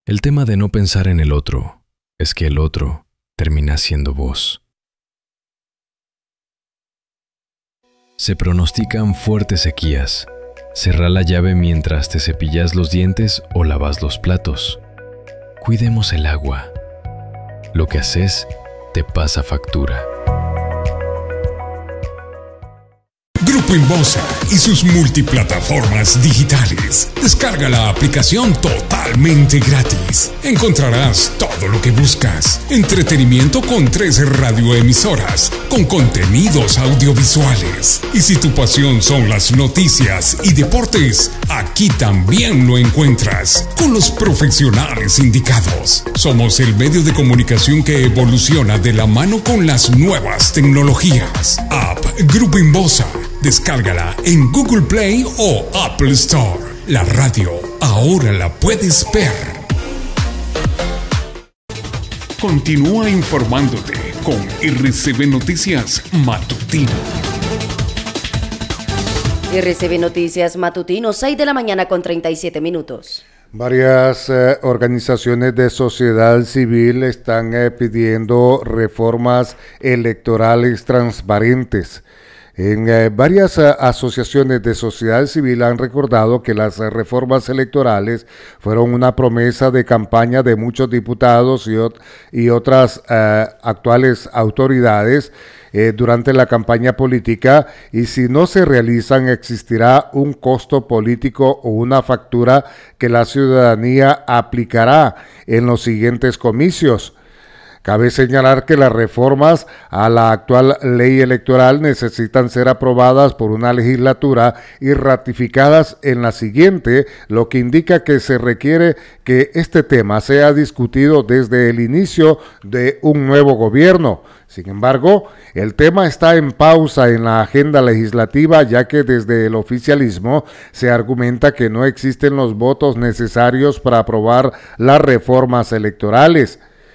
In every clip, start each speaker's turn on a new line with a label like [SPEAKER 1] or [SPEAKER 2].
[SPEAKER 1] El tema de no pensar en el otro es que el otro termina siendo vos. Se pronostican fuertes sequías. Cerrá la llave mientras te cepillas los dientes o lavas los platos. Cuidemos el agua. Lo que haces te pasa factura.
[SPEAKER 2] Grupo Inbosa y sus multiplataformas digitales. Descarga la aplicación totalmente gratis. Encontrarás todo lo que buscas. Entretenimiento con 3 radioemisoras, con contenidos audiovisuales. Y si tu pasión son las noticias y deportes, aquí también lo encuentras, con los profesionales indicados. Somos el medio de comunicación que evoluciona de la mano con las nuevas tecnologías. App Grupo Inbosa. Descárgala en Google Play o Apple Store. La radio ahora la puedes ver. Continúa informándote con RCB Noticias Matutino.
[SPEAKER 3] RCB Noticias Matutino, 6 de la mañana con 37 minutos.
[SPEAKER 4] Varias organizaciones de sociedad civil están pidiendo reformas electorales transparentes. En varias asociaciones de sociedad civil han recordado que las reformas electorales fueron una promesa de campaña de muchos diputados y otras actuales autoridades durante la campaña política, y si no se realizan existirá un costo político o una factura que la ciudadanía aplicará en los siguientes comicios. Cabe señalar que las reformas a la actual ley electoral necesitan ser aprobadas por una legislatura y ratificadas en la siguiente, lo que indica que se requiere que este tema sea discutido desde el inicio de un nuevo gobierno. Sin embargo, el tema está en pausa en la agenda legislativa, ya que desde el oficialismo se argumenta que no existen los votos necesarios para aprobar las reformas electorales.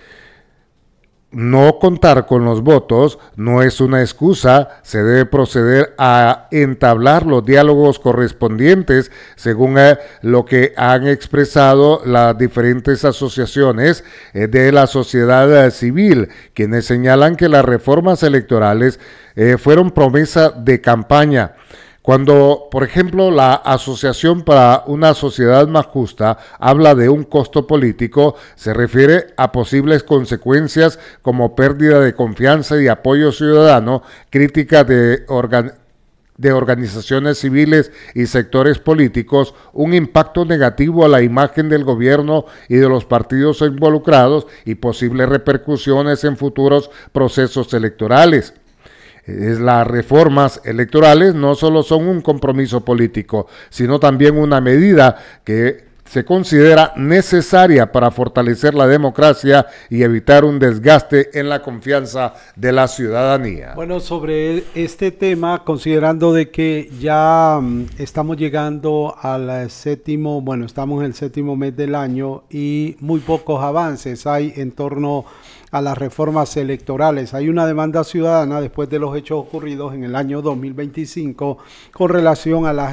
[SPEAKER 4] No contar con los votos no es una excusa, se debe proceder a entablar los diálogos correspondientes, según lo que han expresado las diferentes asociaciones de la sociedad civil, quienes señalan que las reformas electorales fueron promesa de campaña. Cuando, por ejemplo, la Asociación para una Sociedad Más Justa habla de un costo político, se refiere a posibles consecuencias como pérdida de confianza y apoyo ciudadano, crítica de organizaciones civiles y sectores políticos, un impacto negativo a la imagen del gobierno y de los partidos involucrados y posibles repercusiones en futuros procesos electorales. Las reformas electorales no solo son un compromiso político, sino también una medida que se considera necesaria para fortalecer la democracia y evitar un desgaste en la confianza de la ciudadanía.
[SPEAKER 5] Bueno, sobre este tema, considerando de que ya estamos llegando al estamos en el 7º mes del año y muy pocos avances hay en torno a las reformas electorales. Hay una demanda ciudadana después de los hechos ocurridos en el año 2025 con relación a las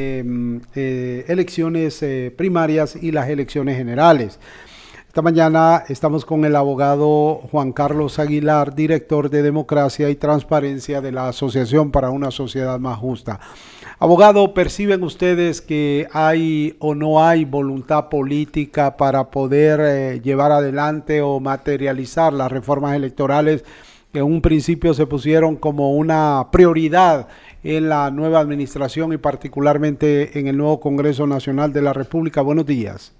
[SPEAKER 5] elecciones primarias y las elecciones generales. Esta mañana estamos con el abogado Juan Carlos Aguilar, director de Democracia y Transparencia de la Asociación para una Sociedad Más Justa. Abogado, ¿perciben ustedes que hay o no hay voluntad política para poder llevar adelante o materializar las reformas electorales que en un principio se pusieron como una prioridad en la nueva administración y particularmente en el nuevo Congreso Nacional de la República? Buenos días.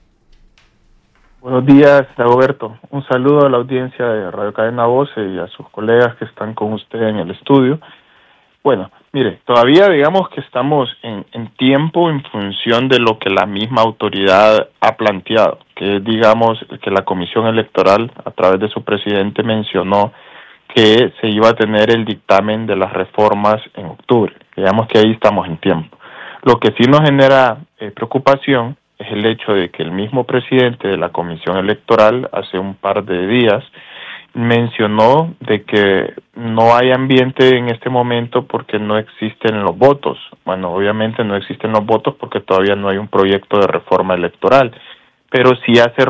[SPEAKER 6] Buenos días, Roberto. Un saludo a la audiencia de Radio Cadena Voce y a sus colegas que están con usted en el estudio. Bueno, mire, todavía digamos que estamos en tiempo en función de lo que la misma autoridad ha planteado, que es, digamos, que la Comisión Electoral, a través de su presidente, mencionó que se iba a tener el dictamen de las reformas en octubre. Digamos que ahí estamos en tiempo. Lo que sí nos genera preocupación es el hecho de que el mismo presidente de la Comisión Electoral hace un par de días mencionó de que no hay ambiente en este momento porque no existen los votos. Bueno, obviamente no existen los votos porque todavía no hay un proyecto de reforma electoral, pero sí hace